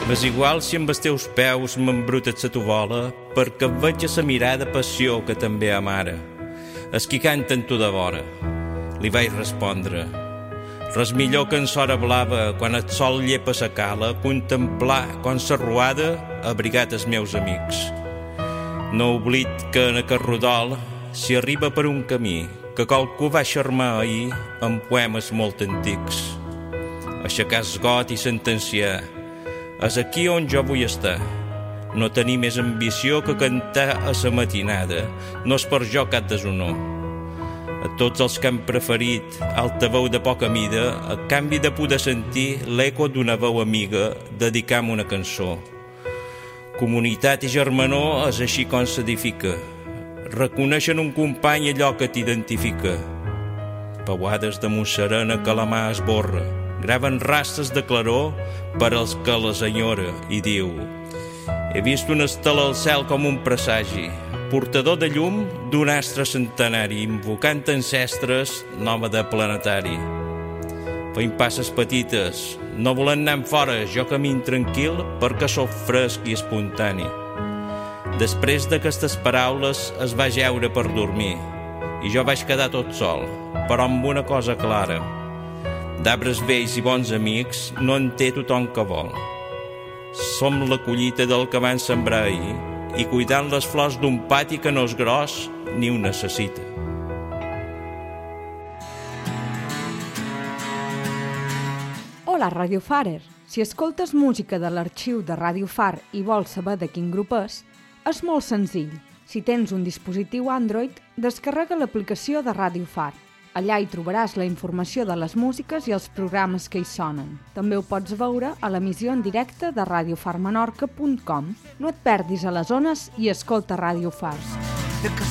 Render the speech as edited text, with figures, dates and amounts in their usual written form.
M'és igual si amb els teus peus m'embrutes la tovola, perquè et veig a la mirada passió que també amara. És qui canta en tu de vora. Li vaig respondre: res millor que en sora blava, quan el sol llepa sa cala, contemplar com sa ruada ha abrigat els meus amics. No oblid que en aquest rodol s'hi arriba per un camí que qualcú va xermar ahir amb poemes molt antics. Aixecar el got i sentenciar: és aquí on jo vull estar. No tenir més ambició que cantar a la matinada. No és per jo cap deshonor. A tots els que han preferit altaveu de poca mida, a canvi de poder sentir l'eco d'una veu amiga, dedicam una cançó. Comunitat i germanor és així com s'edifica. Reconeixen un company allò que t'identifica. Pauades de Montserena que la mà esborra, graven rastres de claror per als que les enyora, i diu: he vist una estela al cel com un presagi, portador de llum d'un astre centenari, invocant ancestres nòmada planetari. Feim passes petites, no volent anar fora, jo camin tranquil perquè sóc fresc i espontani. Després d'aquestes paraules es va jeure per dormir i jo vaig quedar tot sol, però amb una cosa clara: d'arbres vells i bons amics no en té tothom que vol. Som la collita del que van sembrar ahir i cuidant les flors d'un pati que no és gros ni ho necessita. Hola, Radio Farer. Si escoltes música de l'arxiu de Radio Far i vols saber de quin grup és molt senzill. Si tens un dispositiu Android, descarrega l'aplicació de Radio Far. Allà hi trobaràs la informació de les músiques i els programes que hi sonen. També ho pots veure a l'emissió en directe de radiofarmenorca.com. No et perdis a les ones i escolta Radio Far.